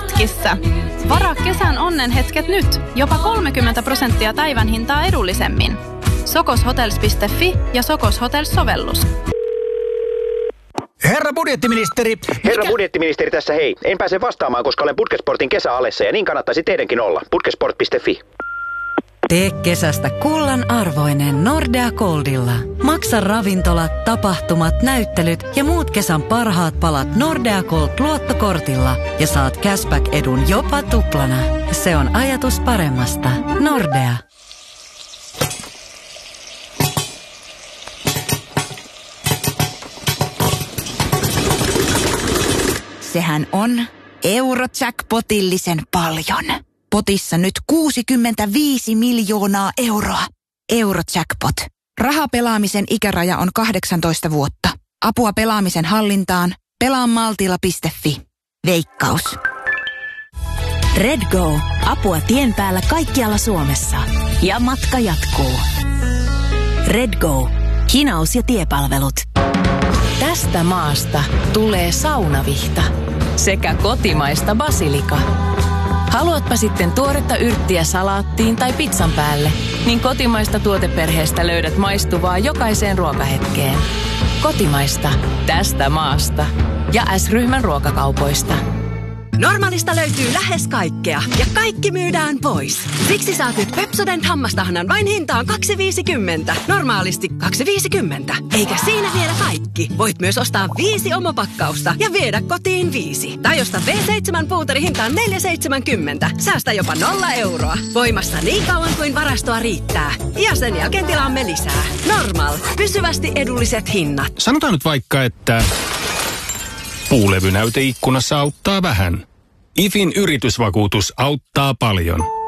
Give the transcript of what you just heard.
hetkissä. Varaa kesän onnenhetket nyt. Jopa 30% päivän hintaa edullisemmin. sokoshotels.fi ja Sokos Hotels-sovellus. Herra budjettiministeri! Herra budjettiministeri tässä hei. En pääse vastaamaan, koska olen Putkesportin kesäalessa ja niin kannattaisi teidänkin olla. Putkesport.fi. Tee kesästä kullan arvoinen Nordea Goldilla. Maksa ravintolat, tapahtumat, näyttelyt ja muut kesän parhaat palat Nordea Gold luottokortilla ja saat cashback-edun jopa tuplana. Se on ajatus paremmasta. Nordea. Sehän on Eurojackpotillisen paljon. Potissa nyt 65 miljoonaa euroa. Eurojackpot. Rahapelaamisen ikäraja on 18 vuotta. Apua pelaamisen hallintaan. Pelaamaltilla.fi. Veikkaus. RedGo. Apua tien päällä kaikkialla Suomessa. Ja matka jatkuu. RedGo. Hinaus ja tiepalvelut. Tästä maasta tulee saunavihta sekä kotimaista basilika. Haluatpa sitten tuoretta yrttiä salaattiin tai pizzan päälle, niin kotimaista tuoteperheestä löydät maistuvaa jokaiseen ruokahetkeen. Kotimaista tästä maasta ja S-ryhmän ruokakaupoista. Normaalista löytyy lähes kaikkea ja kaikki myydään pois. Siksi saat nyt Pepsodent hammastahnan vain hintaan 2,50. Normaalisti 2,50. Eikä siinä vielä kaikki. Voit myös ostaa 5 omopakkausta ja viedä kotiin 5. Tai osta V7 puuteri hintaan 4,70. Säästä jopa 0 euroa. Voimassa niin kauan kuin varastoa riittää. Ja sen jälkeen tilaamme lisää. Normal. Pysyvästi edulliset hinnat. Sanotaan nyt vaikka, että puulevynäyteikkunassa auttaa vähän. IFin yritysvakuutus auttaa paljon.